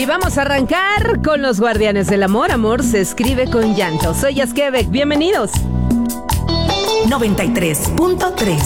vamos a arrancar con los Guardianes del Amor. Amor se escribe con llanto. Soy Yaskevek, bienvenidos. 93.3